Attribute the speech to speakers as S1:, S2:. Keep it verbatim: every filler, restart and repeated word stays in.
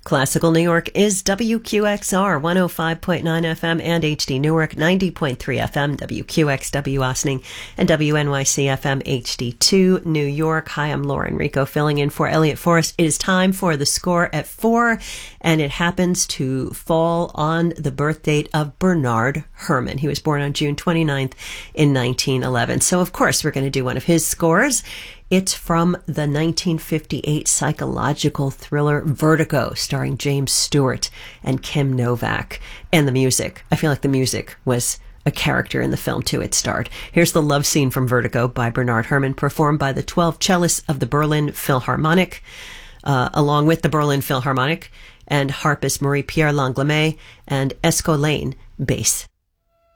S1: Classical New York is W Q X R one oh five point nine F M and H D Newark ninety point three F M, W Q X W Ossining, and W N Y C F M H D two New York. Hi, I'm Lauren Rico filling in for Elliot Forrest. It is time for the score at four, and it happens to fall on the birth date of Bernard Herrmann. He was born on June twenty-ninth in nineteen eleven. So, of course, we're going to do one of his scores. It's from the nineteen fifty-eight psychological thriller Vertigo, starring James Stewart and Kim Novak. And the music. I feel like the music was a character in the film, too. It starred. Here's the love scene from Vertigo by Bernard Herrmann, performed by the twelve cellists of the Berlin Philharmonic, uh, along with the Berlin Philharmonic, and harpist Marie-Pierre Langlois and Esco Lane, bass.